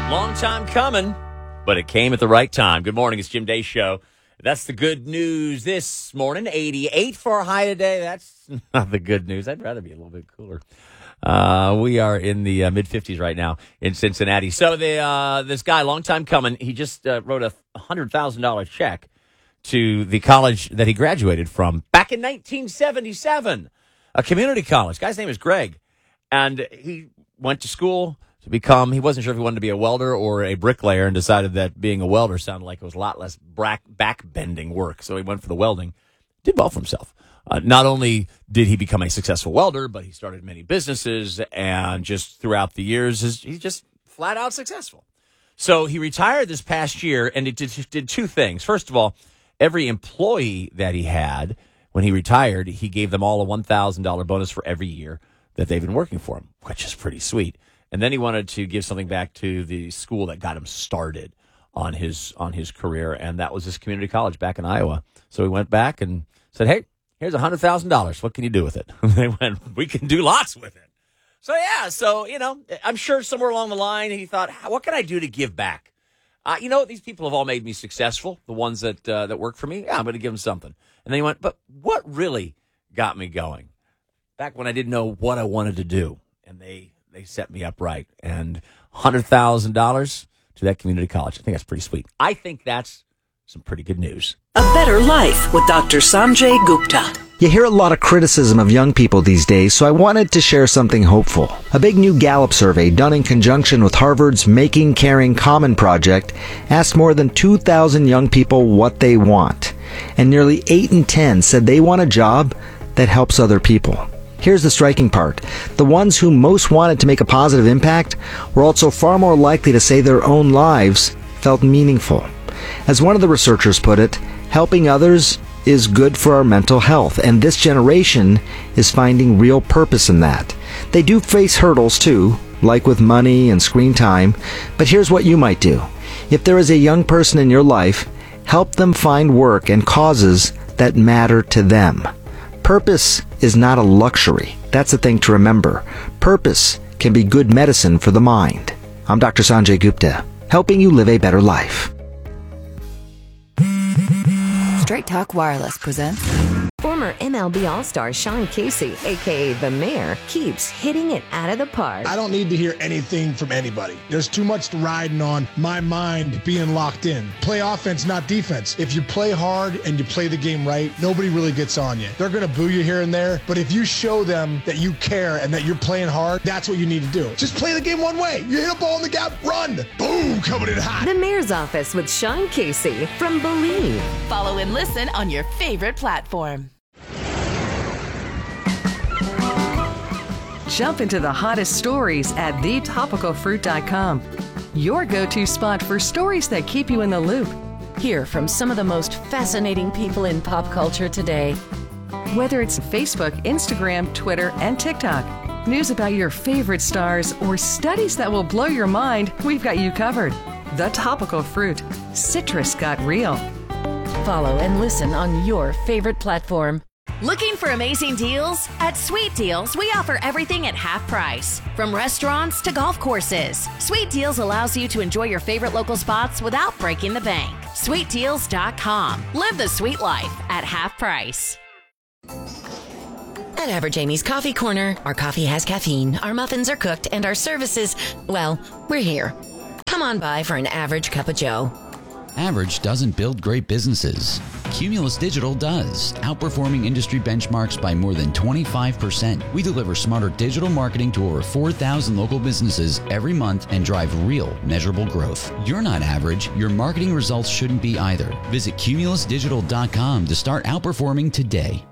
Long time coming, but it came at the right time. Good morning. It's Jim Day Show. That's the good news this morning. 88 for our high today. That's not the good news. I'd rather be a little bit cooler. We are in the mid-50s right now in Cincinnati. So this guy, long time coming, he just wrote a $100,000 check to the college that he graduated from back in 1977, a community college. Guy's name is Greg. And he went to school to become, he wasn't sure if he wanted to be a welder or a bricklayer, and decided that being a welder sounded like it was a lot less back-bending work. So he went for the welding. Did well for himself. Not only did he become a successful welder, but he started many businesses, and just throughout the years, he's just flat out successful. So he retired this past year, and he did two things. First of all, every employee that he had when he retired, he gave them all a $1,000 bonus for every year that they've been working for him, which is pretty sweet. And then he wanted to give something back to the school that got him started on his career, and that was this community college back in Iowa. So he went back and said, hey, here's $100,000. What can you do with it? And they went, we can do lots with it. So, I'm sure somewhere along the line he thought, what can I do to give back? These people have all made me successful, the ones that work for me. Yeah, I'm going to give them something. And then he went, but what really got me going? Back when I didn't know what I wanted to do, and they set me up right. And $100,000 to that community college. I think that's pretty sweet. I think that's some pretty good news. A Better Life with Dr. Sanjay Gupta. You hear a lot of criticism of young people these days, so I wanted to share something hopeful. A big new Gallup survey done in conjunction with Harvard's Making Caring Common project asked more than 2,000 young people what they want. And nearly 8 in 10 said they want a job that helps other people. Here's the striking part. The ones who most wanted to make a positive impact were also far more likely to say their own lives felt meaningful. As one of the researchers put it, helping others is good for our mental health, and this generation is finding real purpose in that. They do face hurdles too, like with money and screen time, but here's what you might do. If there is a young person in your life, help them find work and causes that matter to them. Purpose is not a luxury. That's the thing to remember. Purpose can be good medicine for the mind. I'm Dr. Sanjay Gupta, helping you live a better life. Straight Talk Wireless presents. Former MLB All-Star Sean Casey, a.k.a. The Mayor, keeps hitting it out of the park. I don't need to hear anything from anybody. There's too much riding on my mind being locked in. Play offense, not defense. If you play hard and you play the game right, nobody really gets on you. They're going to boo you here and there, but if you show them that you care and that you're playing hard, that's what you need to do. Just play the game one way. You hit a ball in the gap, run. Boom, coming in hot. The Mayor's Office with Sean Casey from Believe. Follow and listen on your favorite platform. Jump into the hottest stories at thetopicalfruit.com. Your go-to spot for stories that keep you in the loop. Hear from some of the most fascinating people in pop culture today. Whether it's Facebook, Instagram, Twitter, and TikTok, news about your favorite stars, or studies that will blow your mind, we've got you covered. The Topical Fruit. Citrus got real. Follow and listen on your favorite platform. Looking for amazing deals? At Sweet Deals, we offer everything at half price. From restaurants to golf courses, Sweet Deals allows you to enjoy your favorite local spots without breaking the bank. SweetDeals.com. Live the sweet life at half price. At Average Amy's Coffee Corner, our coffee has caffeine, our muffins are cooked, and our services, well, we're here. Come on by for an average cup of joe. Average doesn't build great businesses. Cumulus Digital does, outperforming industry benchmarks by more than 25%. We deliver smarter digital marketing to over 4,000 local businesses every month and drive real, measurable growth. You're not average. Your marketing results shouldn't be either. Visit cumulusdigital.com to start outperforming today.